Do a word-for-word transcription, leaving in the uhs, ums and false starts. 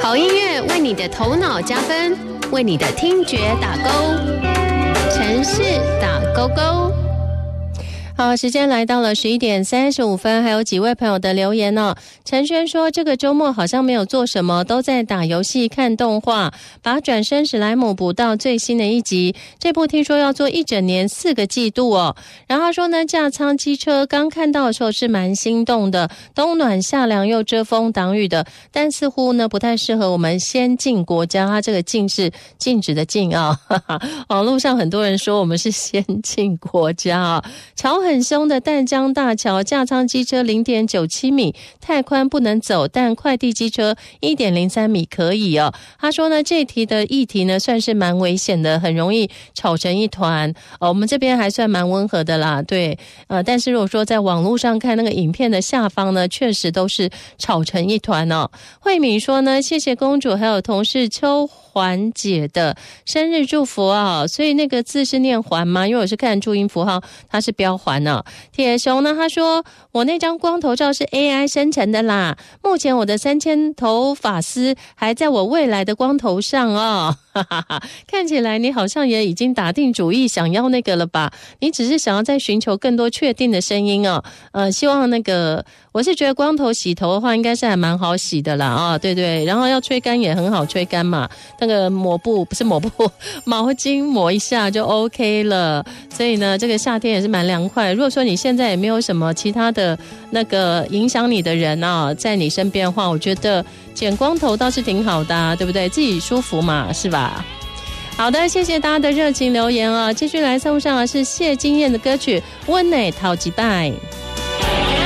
好音乐为你的头脑加分，为你的听觉打勾。城市打勾勾。好，时间来到了十一点三十五分，还有几位朋友的留言哦。陈轩说，这个周末好像没有做什么，都在打游戏、看动画，把转生史莱姆补到最新的一集。这部听说要做一整年四个季度哦。然后他说呢，架舱机车刚看到的时候是蛮心动的，冬暖夏凉又遮风挡雨的，但似乎呢不太适合我们先进国家。它这个禁是禁止的禁啊、哦，网络上很多人说我们是先进国家啊、哦。桥很凶的淡江大桥，架舱机车 零点九七米，太宽不能走，但快递机车 一点零三米可以哦。他说呢，这题的议题呢算是蛮危险的，很容易吵成一团。哦，我们这边还算蛮温和的啦，对，呃，但是如果说在网络上看那个影片的下方呢，确实都是吵成一团哦。慧敏说呢，谢谢公主还有同事秋环姐的生日祝福啊、哦，所以那个字是念环吗？因为我是看注音符号，它是标环呢、哦。铁熊呢，他说我那张光头照是 A I 生成的啦，目前我的三千头发丝还在我未来的光头上哦，哈哈哈，看起来你好像也已经打定主意想要那个了吧？你只是想要再寻求更多确定的声音哦，呃，希望那个我是觉得光头洗头的话，应该是还蛮好洗的啦啊、哦，对对，然后要吹干也很好吹干嘛，那个抹布不是抹布，毛巾抹一下就 OK 了。所以呢，这个夏天也是蛮凉快。如果说你现在也没有什么其他的那个影响你的人啊，在你身边的话，我觉得剪光头倒是挺好的、啊，对不对？自己舒服嘛，是吧？好的，谢谢大家的热情留言啊！继续来送上的是谢金燕的歌曲《温内讨几拜》。